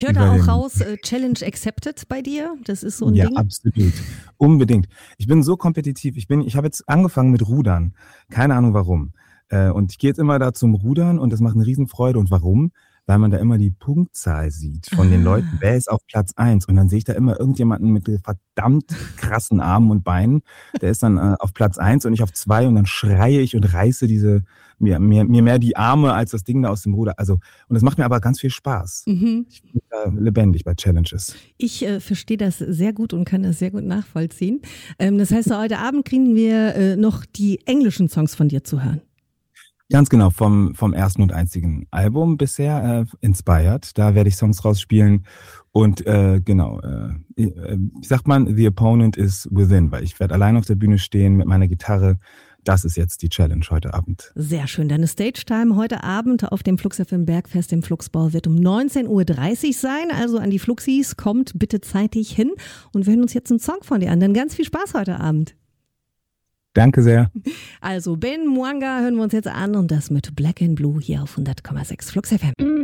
Ich höre da auch raus, Challenge accepted bei dir. Das ist so ein Ja, Ding. absolut. Unbedingt. Ich bin so kompetitiv. Ich habe jetzt angefangen mit Rudern. Keine Ahnung warum. Und ich gehe jetzt immer da zum Rudern und das macht eine Riesenfreude. Und warum? Weil man da immer die Punktzahl sieht von den Leuten. Wer ist auf Platz 1? Und dann sehe ich da immer irgendjemanden mit verdammt krassen Armen und Beinen. Der ist dann auf Platz 1 und ich auf 2 und dann schreie ich und reiße mir mehr die Arme als das Ding da aus dem Ruder. Also, und das macht mir aber ganz viel Spaß. Ich bin da lebendig bei Challenges. Ich verstehe das sehr gut und kann das sehr gut nachvollziehen. Das heißt, heute Abend kriegen wir noch die englischen Songs von dir zu hören. Ganz genau, vom ersten und einzigen Album bisher, Inspired. Da werde ich Songs rausspielen. Und wie sagt man, the opponent is within, weil ich werde allein auf der Bühne stehen mit meiner Gitarre. Das ist jetzt die Challenge heute Abend. Sehr schön. Deine Stage-Time heute Abend auf dem Flux FM Bergfest im Fluxbau wird um 19.30 Uhr sein. Also an die Fluxis, kommt bitte zeitig hin und wir hören uns jetzt einen Song von dir an. Dann ganz viel Spaß heute Abend. Danke sehr. Also Ben Mwanga hören wir uns jetzt an und das mit Black and Blue hier auf 100,6 Flux FM.